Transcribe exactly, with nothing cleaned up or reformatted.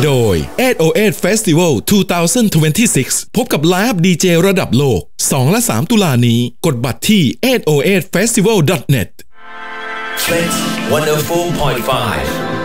โดย เอท โอ เอท Festival สองพันยี่สิบหก พบกับไลฟ์ ดี เจ ระดับโลก สองและสาม ตุลานี้กดบัตรที่ เอท โอ เอท เฟสติวัล ดอท เน็ต Flex หนึ่งศูนย์สี่จุดห้า